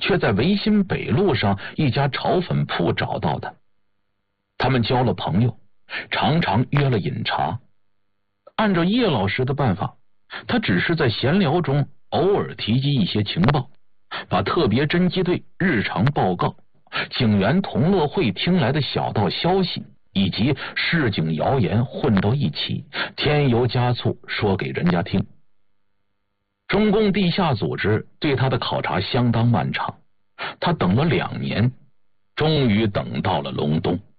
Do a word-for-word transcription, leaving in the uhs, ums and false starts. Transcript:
却在维新北路上一家炒粉铺找到的。他们交了朋友，常常约了饮茶。按照叶老师的办法，他只是在闲聊中偶尔提及一些情报，把特别侦缉队日常报告、警员同乐会听来的小道消息以及市井谣言混到一起，添油加醋说给人家听。中共地下组织对他的考察相当漫长，他等了两年，终于等到了隆冬。